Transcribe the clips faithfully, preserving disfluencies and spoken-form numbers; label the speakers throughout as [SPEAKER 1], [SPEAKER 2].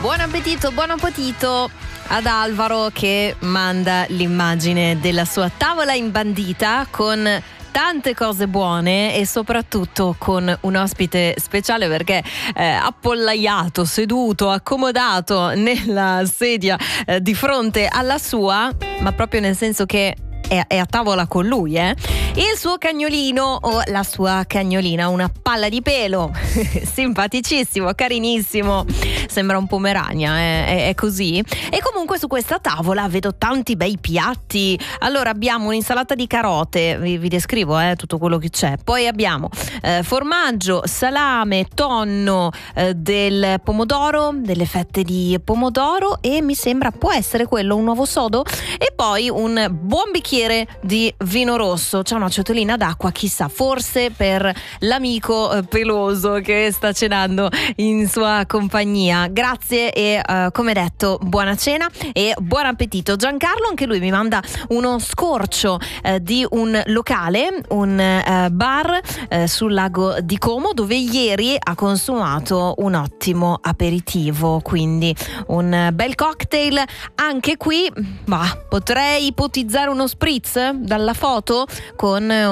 [SPEAKER 1] Buon appetito, buon appetito ad Alvaro che manda l'immagine della sua tavola imbandita con tante cose buone e soprattutto con un ospite speciale perché eh, appollaiato, seduto, accomodato nella sedia eh, di fronte alla sua, ma proprio nel senso che è, è a tavola con lui, eh? Il suo cagnolino o la sua cagnolina, una palla di pelo, simpaticissimo, carinissimo, sembra un pomerania, eh? è, è così. E comunque su questa tavola vedo tanti bei piatti. Allora abbiamo un'insalata di carote, vi, vi descrivo eh, tutto quello che c'è. Poi abbiamo eh, formaggio, salame, tonno, eh, del pomodoro, delle fette di pomodoro e mi sembra può essere quello un uovo sodo e poi un buon bicchiere di vino rosso. C'è una ciotolina d'acqua, chissà, forse per l'amico eh, peloso che sta cenando in sua compagnia. Grazie e uh, come detto buona cena e buon appetito. Giancarlo anche lui mi manda uno scorcio eh, di un locale, un eh, bar eh, sul lago di Como dove ieri ha consumato un ottimo aperitivo, quindi un bel cocktail anche qui. Ma potrei ipotizzare uno spritz dalla foto con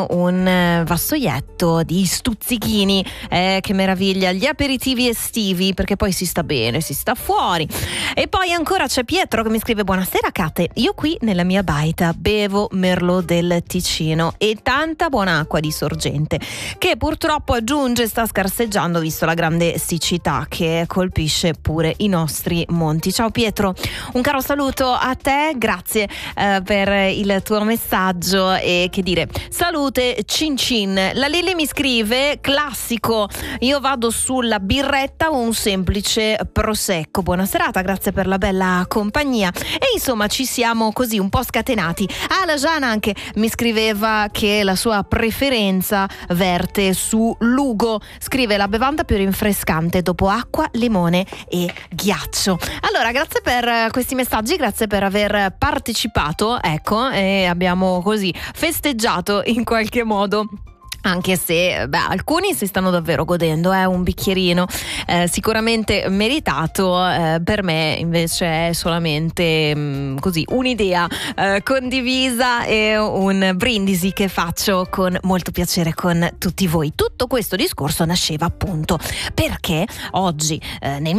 [SPEAKER 1] un vassoietto di stuzzichini, eh, che meraviglia, gli aperitivi estivi perché poi si sta bene, si sta fuori. E poi ancora c'è Pietro che mi scrive: buonasera Kate, io qui nella mia baita bevo Merlot del Ticino e tanta buona acqua di sorgente che purtroppo aggiunge sta scarseggiando visto la grande siccità che colpisce pure i nostri monti. Ciao Pietro, un caro saluto a te, grazie eh, per il tuo messaggio e che dire, salute cin cin. La Lili mi scrive: classico, io vado sulla birretta o un semplice prosecco. Buona serata, grazie per la bella compagnia. E insomma ci siamo così un po' scatenati. Ah, la Giana anche mi scriveva che la sua preferenza verte su Lugo, scrive la bevanda più rinfrescante dopo acqua, limone e ghiaccio. Allora grazie per questi messaggi, grazie per aver partecipato, ecco, e abbiamo così festeggiato in qualche modo. Anche se beh, alcuni si stanno davvero godendo, è eh, un bicchierino eh, sicuramente meritato, eh, per me invece è solamente mh, così un'idea eh, condivisa e un brindisi che faccio con molto piacere con tutti voi. Tutto questo discorso nasceva appunto perché oggi eh, nel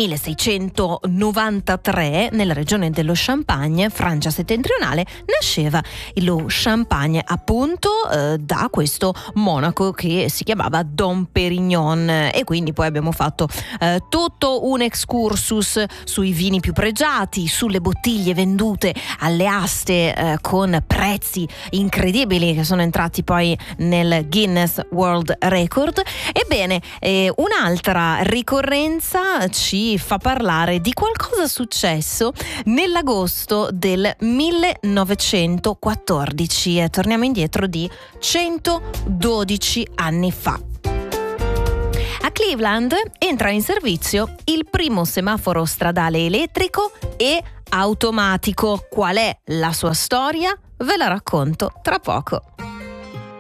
[SPEAKER 1] milleseicentonovantatré nella regione dello Champagne, Francia settentrionale, nasceva lo champagne appunto eh, da questo monaco che si chiamava Dom Pérignon e quindi poi abbiamo fatto eh, tutto un excursus sui vini più pregiati, sulle bottiglie vendute alle aste eh, con prezzi incredibili che sono entrati poi nel Guinness World Record. Ebbene, eh, un'altra ricorrenza ci fa parlare di qualcosa successo nell'agosto del millenovecentoquattordici e torniamo indietro di centododici anni fa. A Cleveland entra in servizio il primo semaforo stradale elettrico e automatico. Qual è la sua storia? Ve la racconto tra poco.